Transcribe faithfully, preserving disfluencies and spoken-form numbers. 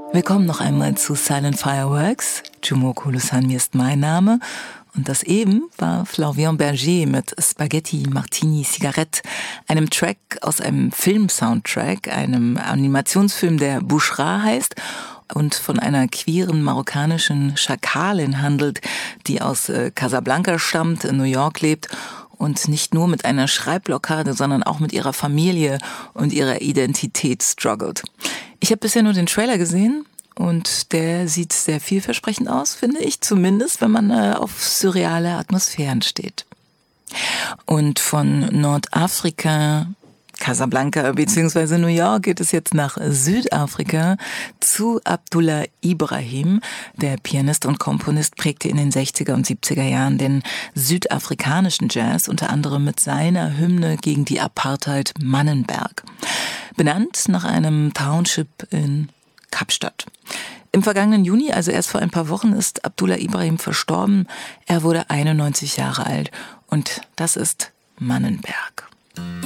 Willkommen noch einmal zu Silent Fireworks. Jumoko Lusami ist mein Name. Und das eben war Flavien Berger mit Spaghetti Martini Cigarette, einem Track aus einem Film-Soundtrack, einem Animationsfilm, der Bouchra heißt und von einer queeren marokkanischen Schakalin handelt, die aus Casablanca stammt, in New York lebt und nicht nur mit einer Schreibblockade, sondern auch mit ihrer Familie und ihrer Identität struggelt. Ich habe bisher nur den Trailer gesehen und der sieht sehr vielversprechend aus, finde ich, zumindest wenn man äh, auf surreale Atmosphären steht. Und von Nordafrika, Casablanca bzw. New York geht es jetzt nach Südafrika zu Abdullah Ibrahim. Der Pianist und Komponist prägte in den sechziger und siebziger Jahren den südafrikanischen Jazz, unter anderem mit seiner Hymne gegen die Apartheid Mannenberg. Benannt nach einem Township in Kapstadt. Im vergangenen Juni, also erst vor ein paar Wochen, ist Abdullah Ibrahim verstorben. Er wurde einundneunzig Jahre alt und das ist Mannenberg.